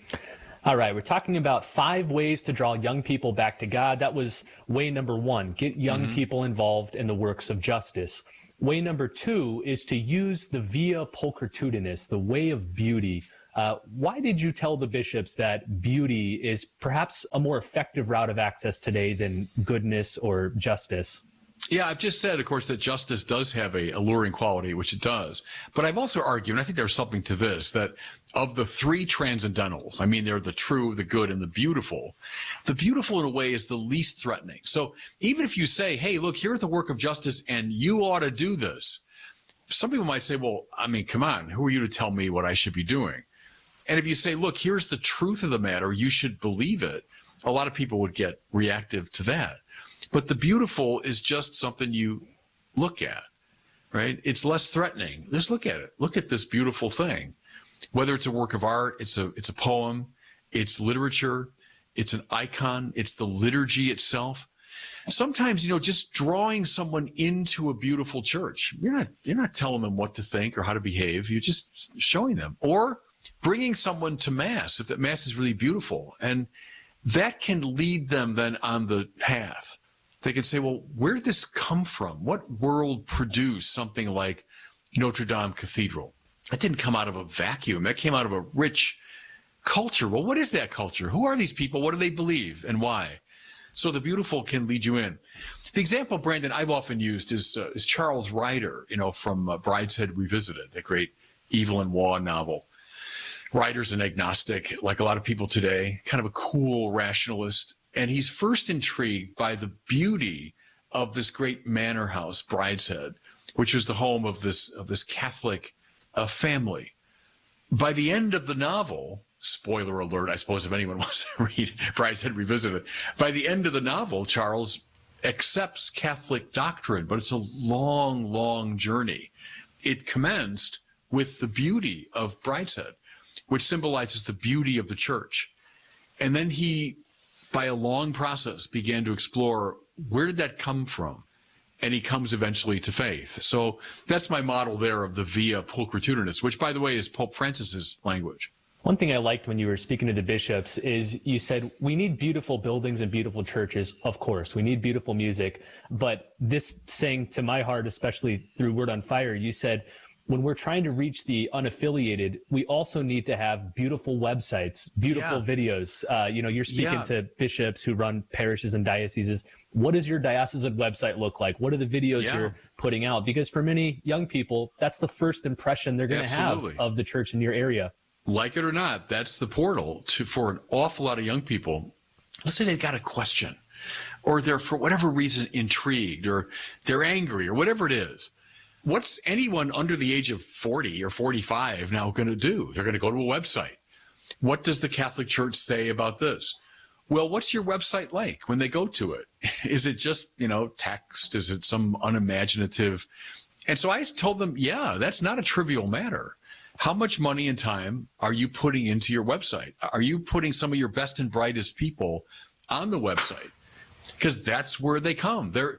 All right, we're talking about five ways to draw young people back to God. That was way number one, get young mm-hmm. people involved in the works of justice. Way number two is to use the via pulchritudinis, the way of beauty. Uh, why did you tell the bishops that beauty is perhaps a more effective route of access today than goodness or justice? Yeah, I've just said, of course, that justice does have a alluring quality, which it does. But I've also argued, and I think there's something to this, that of the three transcendentals, I mean, they're the true, the good, and the beautiful. The beautiful, in a way, is the least threatening. So even if you say, hey, look, here's the work of justice, and you ought to do this, some people might say, well, I mean, come on, who are you to tell me what I should be doing? And if you say, look, here's the truth of the matter, you should believe it, a lot of people would get reactive to that. But the beautiful is just something you look at, right? It's less threatening. Just look at it. Look at this beautiful thing. Whether it's a work of art, it's a it's a poem, it's literature, it's an icon, it's the liturgy itself. Sometimes, you know, just drawing someone into a beautiful church, you're not you're not telling them what to think or how to behave. You're just showing them. Or bringing someone to Mass, if that Mass is really beautiful. And that can lead them then on the path. They can say, well, where did this come from? What world produced something like Notre Dame Cathedral? It didn't come out of a vacuum. That came out of a rich culture. Well, what is that culture? Who are these people? What do they believe and why? So the beautiful can lead you in. The example, Brandon, I've often used is uh, is Charles Ryder, you know, from uh, Brideshead Revisited, the great Evelyn Waugh novel. Ryder's an agnostic, like a lot of people today, kind of a cool rationalist. And he's first intrigued by the beauty of this great manor house, Brideshead, which was the home of this of this Catholic uh, family. By the end of the novel, spoiler alert, I suppose if anyone wants to read Brideshead Revisited, by the end of the novel, Charles accepts Catholic doctrine, but it's a long, long journey. It commenced with the beauty of Brideshead, which symbolizes the beauty of the church. And then he, by a long process, began to explore, where did that come from? And he comes eventually to faith. So that's my model there of the via pulchritudinis, which, by the way, is Pope Francis's language. One thing I liked when you were speaking to the bishops is you said, we need beautiful buildings and beautiful churches. Of course, we need beautiful music. But this sang to my heart, especially through Word on Fire, you said, when we're trying to reach the unaffiliated, we also need to have beautiful websites, beautiful yeah. videos. Uh, you know, you're speaking yeah. to bishops who run parishes and dioceses. What does your diocesan website look like? What are the videos yeah. you're putting out? Because for many young people, that's the first impression they're going to have of the church in your area. Like it or not, that's the portal to for an awful lot of young people. Let's say they've got a question, or they're, for whatever reason, intrigued, or they're angry, or whatever it is. What's anyone under the age of forty or forty-five now going to do? They're going to go to a website. What does the Catholic Church say about this? Well, what's your website like when they go to it? Is it just, you know, text? Is it some unimaginative? And so I told them, yeah, that's not a trivial matter. How much money and time are you putting into your website? Are you putting some of your best and brightest people on the website? Because that's where they come. They're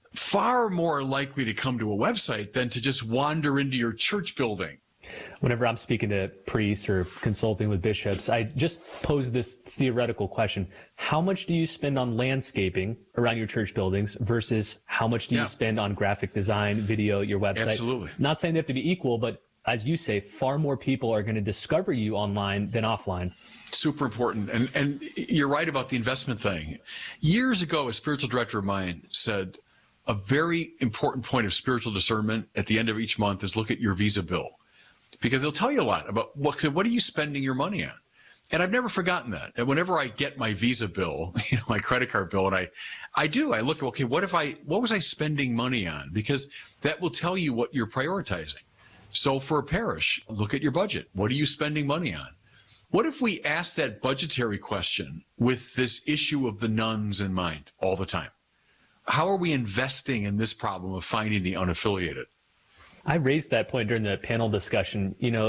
far more likely to come to a website than to just wander into your church building. Whenever I'm speaking to priests or consulting with bishops, I just pose this theoretical question. How much do you spend on landscaping around your church buildings versus how much do yeah. you spend on graphic design, video, your website? Absolutely. Not saying they have to be equal, but as you say, far more people are going to discover you online than offline. Super important. And, and you're right about the investment thing. Years ago, a spiritual director of mine said, a very important point of spiritual discernment at the end of each month is look at your Visa bill, because it'll tell you a lot about what, what are you spending your money on. And I've never forgotten that. And whenever I get my Visa bill, you know, my credit card bill, and I, I do, I look at, okay, what if I, what was I spending money on? Because that will tell you what you're prioritizing. So for a parish, look at your budget. What are you spending money on? What if we ask that budgetary question with this issue of the nuns in mind all the time? How are we investing in this problem of finding the unaffiliated? I raised that point during the panel discussion, you know, that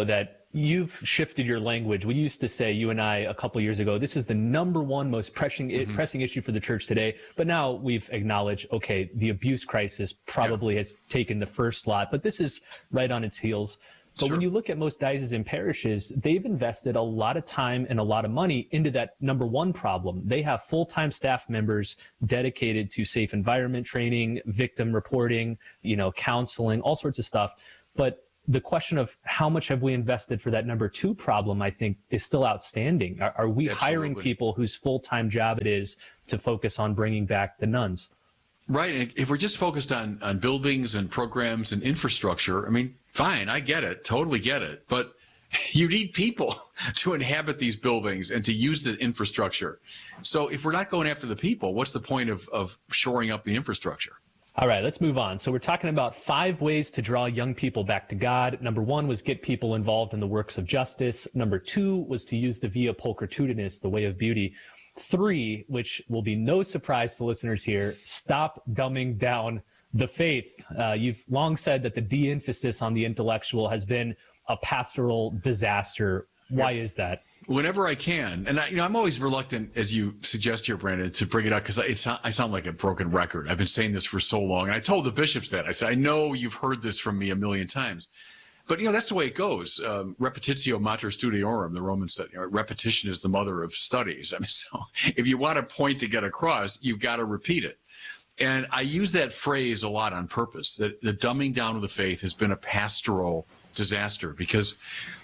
you've shifted your language. We used to say, you and I, a couple years ago, this is the number one most pressing mm-hmm. pressing issue for the church today. But now we've acknowledged, okay, the abuse crisis probably yeah. has taken the first slot, but this is right on its heels. But sure. when you look at most dioceses and parishes, they've invested a lot of time and a lot of money into that number one problem. They have full-time staff members dedicated to safe environment training, victim reporting, you know, counseling, all sorts of stuff. But the question of how much have we invested for that number two problem, I think, is still outstanding. Are, are we Absolutely. hiring people whose full-time job it is to focus on bringing back the nuns? Right. And if we're just focused on, on buildings and programs and infrastructure, I mean, fine, I get it, totally get it. But you need people to inhabit these buildings and to use the infrastructure. So if we're not going after the people, what's the point of, of shoring up the infrastructure? All right, let's move on. So we're talking about five ways to draw young people back to God. Number one was get people involved in the works of justice. Number two was to use the via pulchritudinis, the way of beauty. Three, which will be no surprise to listeners here, stop dumbing down the faith. Uh, you've long said that the de-emphasis on the intellectual has been a pastoral disaster. Why is that? Whenever I can, and I, you know, I'm always reluctant, as you suggest here, Brandon, to bring it up because I, I sound like a broken record. I've been saying this for so long, and I told the bishops that. I said, I know you've heard this from me a million times, but you know that's the way it goes. Um, repetitio mater studiorum, the Romans said. You know, repetition is the mother of studies. I mean, so if you want a point to get across, you've got to repeat it. And I use that phrase a lot on purpose. That the dumbing down of the faith has been a pastoral disaster because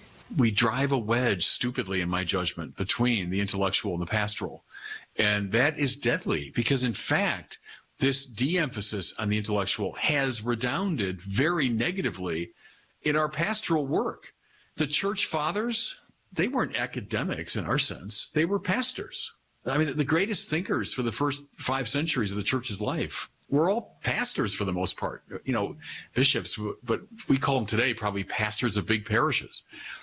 we drive a wedge, stupidly in my judgment, between the intellectual and the pastoral. And that is deadly because, in fact, this de-emphasis on the intellectual has redounded very negatively in our pastoral work. The church fathers, they weren't academics in our sense. They were pastors. I mean, the greatest thinkers for the first five centuries of the church's life were all pastors for the most part. You know, bishops, but we call them today probably pastors of big parishes.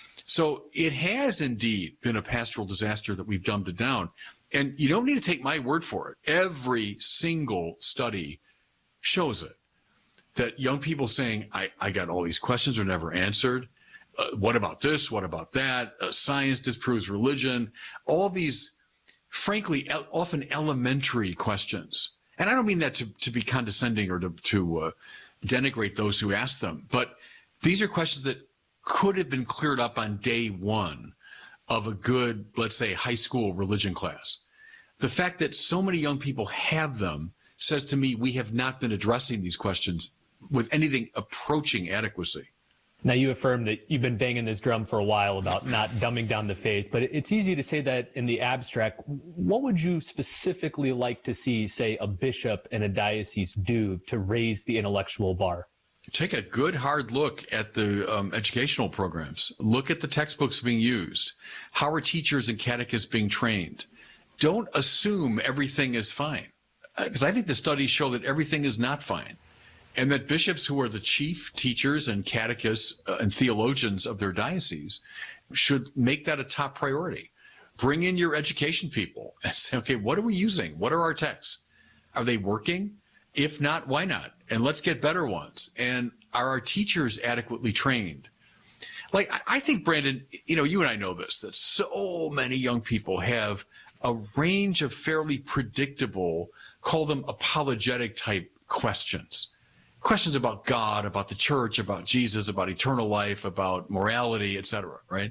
So it has indeed been a pastoral disaster that we've dumbed it down. And you don't need to take my word for it. Every single study shows it. That young people saying, I, I got all these questions are never answered. Uh, what about this? What about that? Uh, science disproves religion. All these, frankly, el- often elementary questions. And I don't mean that to, to be condescending or to, to uh, denigrate those who ask them. But these are questions that could have been cleared up on day one of a good, let's say, high school religion class. The fact that so many young people have them says to me we have not been addressing these questions with anything approaching adequacy. Now, you affirm that you've been banging this drum for a while about not dumbing down the faith, but it's easy to say that in the abstract. What would you specifically like to see, say, a bishop and a diocese do to raise the intellectual bar? Take a good hard look at the um, educational programs. Look at the textbooks being used. How are teachers and catechists being trained? Don't assume everything is fine, because I think the studies show that everything is not fine, and that bishops who are the chief teachers and catechists uh, and theologians of their diocese should make that a top priority. Bring in your education people and say, okay, what are we using? What are our texts? Are they working? If not, why not? And let's get better ones. And are our teachers adequately trained? Like, I think, Brandon, you know, you and I know this, that so many young people have a range of fairly predictable, call them apologetic type questions. Questions about God, about the church, about Jesus, about eternal life, about morality, et cetera, right?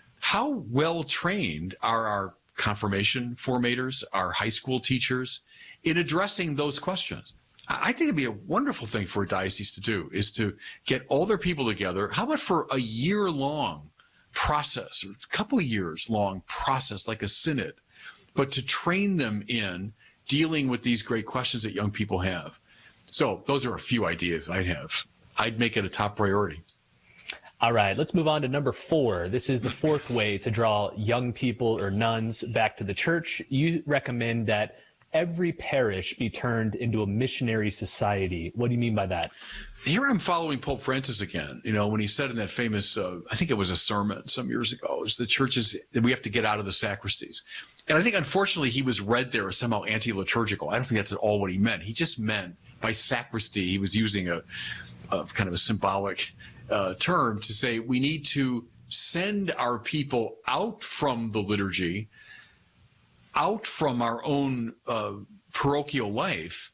How well trained are our confirmation formators, our high school teachers in addressing those questions? I think it'd be a wonderful thing for a diocese to do is to get all their people together. How about for a year-long process, or a couple of years long process, like a synod, but to train them in dealing with these great questions that young people have. So those are a few ideas I'd have. I'd make it a top priority. All right, let's move on to number four. This is the fourth way to draw young people or nuns back to the church. You recommend that every parish be turned into a missionary society. What do you mean by that? Here I'm following Pope Francis again, you know, when he said in that famous, uh, I think it was a sermon some years ago, is the churches, we have to get out of the sacristies. And I think, unfortunately, he was read there as somehow anti-liturgical. I don't think that's at all what he meant. He just meant by sacristy, he was using a, a kind of a symbolic uh, term to say we need to send our people out from the liturgy, out from our own uh, parochial life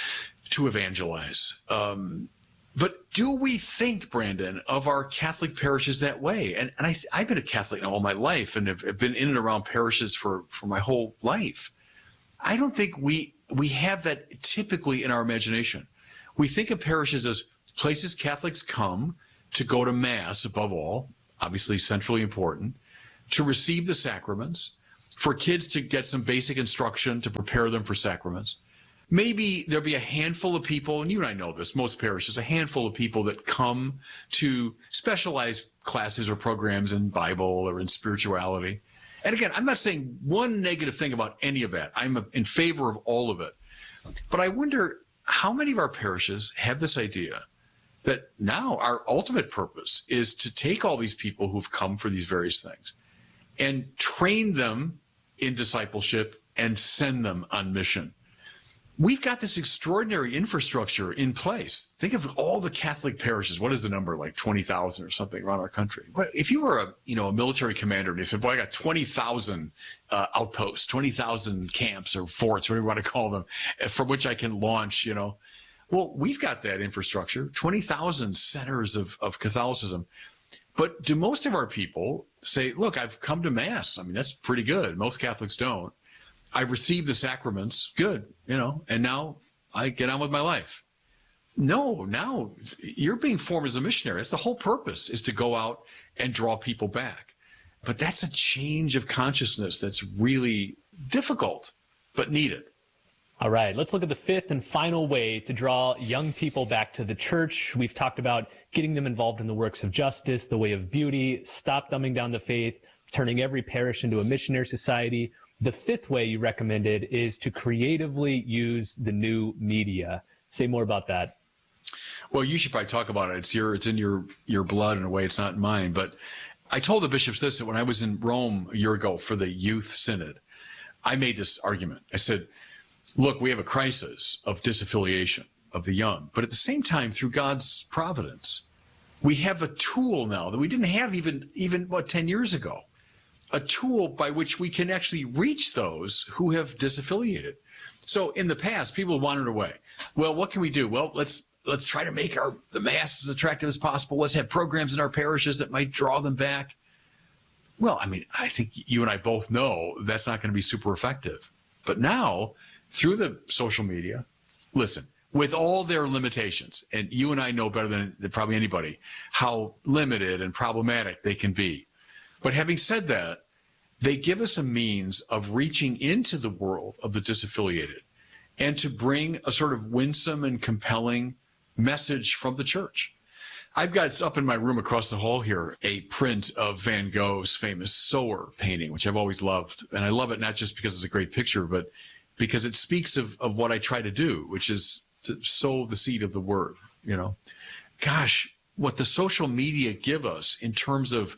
to evangelize. Um, but do we think, Brandon, of our Catholic parishes that way? And, and I, I've been a Catholic all my life and have, have been in and around parishes for, for my whole life. I don't think we we have that typically in our imagination. We think of parishes as places Catholics come to go to Mass, above all, obviously centrally important, to receive the sacraments, for kids to get some basic instruction to prepare them for sacraments. Maybe there'll be a handful of people, and you and I know this, most parishes, a handful of people that come to specialized classes or programs in Bible or in spirituality. And again, I'm not saying one negative thing about any of that. I'm in favor of all of it. But I wonder how many of our parishes have this idea that now our ultimate purpose is to take all these people who've come for these various things and train them in discipleship and send them on mission. We've got this extraordinary infrastructure in place. Think of all the Catholic parishes. What is the number, like twenty thousand or something around our country? If you were a, you know, a military commander and you said, boy, I got twenty thousand uh, outposts, twenty thousand camps or forts, whatever you want to call them, from which I can launch, you know. Well, we've got that infrastructure, twenty thousand centers of, of Catholicism. But do most of our people say, look, I've come to Mass. I mean, that's pretty good. Most Catholics don't. I've received the sacraments, good, you know, and now I get on with my life. No, now you're being formed as a missionary. That's the whole purpose, is to go out and draw people back. But that's a change of consciousness that's really difficult, but needed. All right, let's look at the fifth and final way to draw young people back to the church. We've talked about getting them involved in the works of justice, the way of beauty, stop dumbing down the faith, turning every parish into a missionary society. The fifth way you recommended is to creatively use the new media. Say more about that. Well, you should probably talk about it. It's your, it's in your, your blood in a way. It's not in mine. But I told the bishops this, that when I was in Rome a year ago for the youth synod, I made this argument. I said, look, we have a crisis of disaffiliation of the young, but at the same time, through God's providence, we have a tool now that we didn't have even, even what, ten years ago. A tool by which we can actually reach those who have disaffiliated. So in the past, people wandered away. Well, what can we do? Well, let's let's try to make our the Mass as attractive as possible. Let's have programs in our parishes that might draw them back. Well, I mean, I think you and I both know that's not going to be super effective. But now, through the social media, listen, with all their limitations, and you and I know better than, than probably anybody how limited and problematic they can be. But having said that, they give us a means of reaching into the world of the disaffiliated and to bring a sort of winsome and compelling message from the church. I've got up in my room across the hall here a print of Van Gogh's famous Sower painting, which I've always loved. And I love it not just because it's a great picture, but because it speaks of, of what I try to do, which is to sow the seed of the word, you know. Gosh, what the social media give us in terms of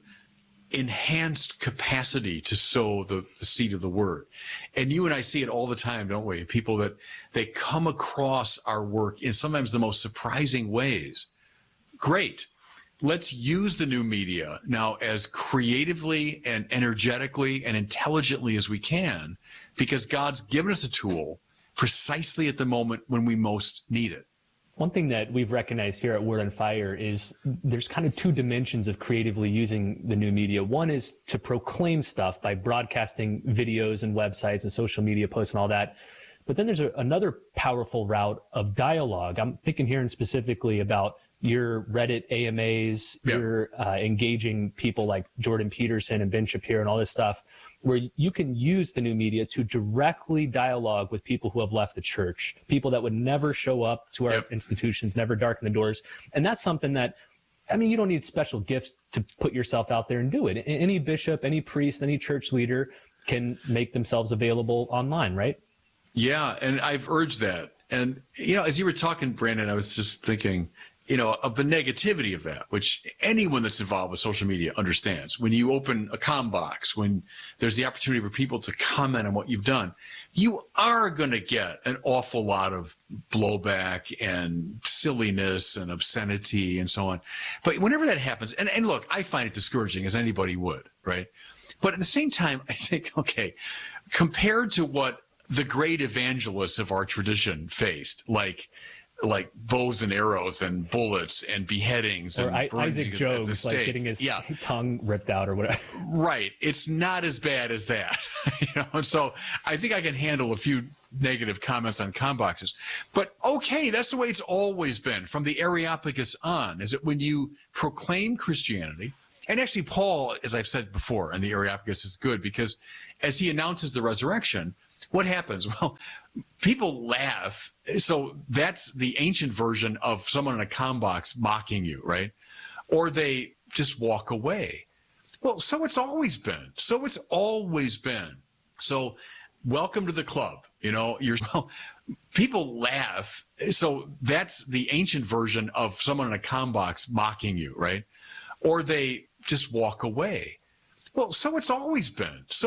enhanced capacity to sow the, the seed of the word. And you and I see it all the time, don't we? People that they come across our work in sometimes the most surprising ways. Great. Let's use the new media now as creatively and energetically and intelligently as we can, because God's given us a tool precisely at the moment when we most need it. One thing that we've recognized here at Word on Fire is there's kind of two dimensions of creatively using the new media. One is to proclaim stuff by broadcasting videos and websites and social media posts and all that. But then there's a, another powerful route of dialogue. I'm thinking here specifically about your Reddit A M As, yeah. your uh, engaging people like Jordan Peterson and Ben Shapiro and all this stuff, where you can use the new media to directly dialogue with people who have left the church, people that would never show up to our yep. institutions, never darken the doors. And that's something that, I mean, you don't need special gifts to put yourself out there and do it. Any bishop, any priest, any church leader can make themselves available online, right? Yeah, and I've urged that. And, you know, as you were talking, Brandon, I was just thinking, you know, of the negativity of that, which anyone that's involved with social media understands. When you open a com box, when there's the opportunity for people to comment on what you've done, you are going to get an awful lot of blowback and silliness and obscenity and so on. But whenever that happens, and, and look, I find it discouraging, as anybody would, right? But at the same time, I think, okay, compared to what the great evangelists of our tradition faced, like like bows and arrows and bullets and beheadings or and I, Isaac Jogues, like getting his yeah. tongue ripped out or whatever. Right. It's not as bad as that. you know, and so I think I can handle a few negative comments on com boxes. But okay, that's the way it's always been from the Areopagus on, is that when you proclaim Christianity, and actually Paul, as I've said before, and the Areopagus is good because as he announces the resurrection, what happens? Well, people laugh. So that's the ancient version of someone in a com box mocking you, right? Or they just walk away. Well, so it's always been. So it's always been. So welcome to the club. You know, you're, well, people laugh. So that's the ancient version of someone in a com box mocking you, right? Or they just walk away. Well, so it's always been. So